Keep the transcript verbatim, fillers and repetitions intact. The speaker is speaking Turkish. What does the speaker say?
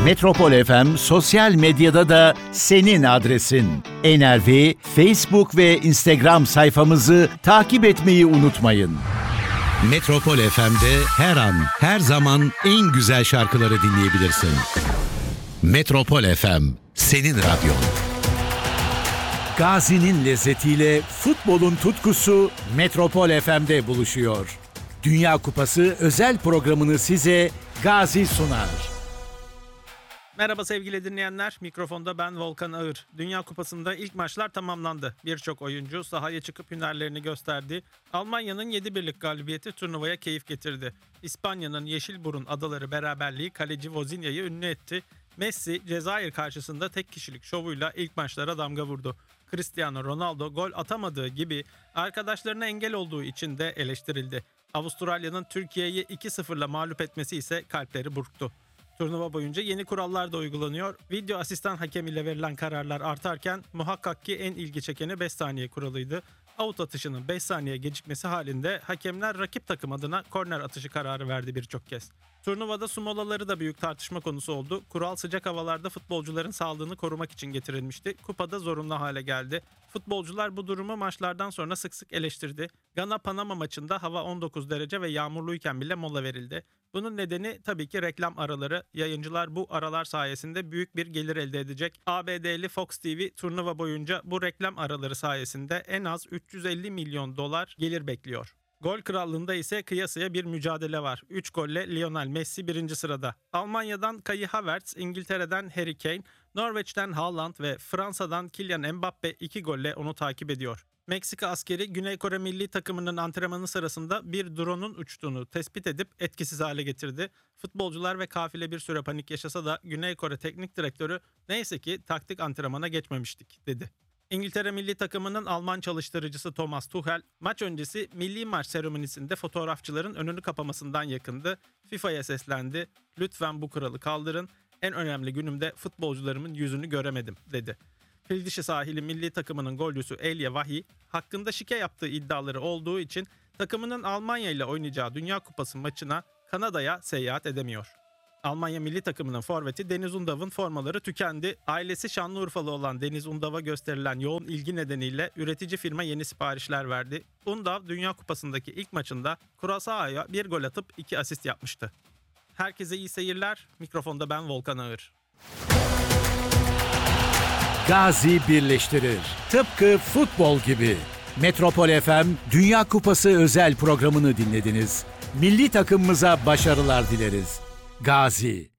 Metropol F M sosyal medyada da senin adresin. N R V, Facebook ve Instagram sayfamızı takip etmeyi unutmayın. Metropol F M'de her an, her zaman en güzel şarkıları dinleyebilirsin. Metropol F M, senin radyon. Gazi'nin lezzetiyle futbolun tutkusu Metropol F M'de buluşuyor. Dünya Kupası özel programını size Gazi sunar. Merhaba sevgili dinleyenler, mikrofonda ben Volkan Ağır. Dünya Kupası'nda ilk maçlar tamamlandı. Birçok oyuncu sahaya çıkıp hünerlerini gösterdi. Almanya'nın yedi birlik galibiyeti turnuvaya keyif getirdi. İspanya'nın Yeşilburun Adaları beraberliği kaleci Wozniak'ı ünlü etti. Messi, Cezayir karşısında tek kişilik şovuyla ilk maçlara damga vurdu. Cristiano Ronaldo gol atamadığı gibi arkadaşlarına engel olduğu için de eleştirildi. Avustralya'nın Türkiye'yi iki sıfırla mağlup etmesi ise kalpleri burktu. Turnuva boyunca yeni kurallar da uygulanıyor. Video asistan hakem ile verilen kararlar artarken muhakkak ki en ilgi çekeni beş saniye kuralıydı. Out atışının beş saniye gecikmesi halinde hakemler rakip takım adına korner atışı kararı verdi birçok kez. Turnuvada su molaları da büyük tartışma konusu oldu. Kural sıcak havalarda futbolcuların sağlığını korumak için getirilmişti. Kupada zorunlu hale geldi. Futbolcular bu durumu maçlardan sonra sık sık eleştirdi. Gana-Panama maçında hava on dokuz derece ve yağmurluyken bile mola verildi. Bunun nedeni tabii ki reklam araları. Yayıncılar bu aralar sayesinde büyük bir gelir elde edecek. A B D'li Fox T V turnuva boyunca bu reklam araları sayesinde en az üç yüz elli milyon dolar gelir bekliyor. Gol krallığında ise kıyasıya bir mücadele var. üç golle Lionel Messi birinci sırada. Almanya'dan Kai Havertz, İngiltere'den Harry Kane, Norveç'ten Haaland ve Fransa'dan Kylian Mbappe iki golle onu takip ediyor. Meksika askeri Güney Kore milli takımının antrenmanı sırasında bir drone'un uçtuğunu tespit edip etkisiz hale getirdi. Futbolcular ve kafile bir süre panik yaşasa da Güney Kore teknik direktörü neyse ki taktik antrenmana geçmemiştik dedi. İngiltere milli takımının Alman çalıştırıcısı Thomas Tuchel maç öncesi milli maç seremonisinde fotoğrafçıların önünü kapamasından yakındı. FIFA'ya seslendi. Lütfen bu kuralı kaldırın. En önemli günümde futbolcularımın yüzünü göremedim dedi. Fildişi sahili milli takımının golcüsü Elia Wahi hakkında şike yaptığı iddiaları olduğu için takımının Almanya ile oynayacağı Dünya Kupası maçına Kanada'ya seyahat edemiyor. Almanya milli takımının forveti Deniz Undav'ın formaları tükendi. Ailesi Şanlıurfalı olan Deniz Undav'a gösterilen yoğun ilgi nedeniyle üretici firma yeni siparişler verdi. Undav Dünya Kupası'ndaki ilk maçında Curaçao'ya bir gol atıp iki asist yapmıştı. Herkese iyi seyirler. Mikrofonda ben Volkan Ağır. Gazi birleştirir. Tıpkı futbol gibi. Metropol F M Dünya Kupası özel programını dinlediniz. Milli takımımıza başarılar dileriz. Gazi.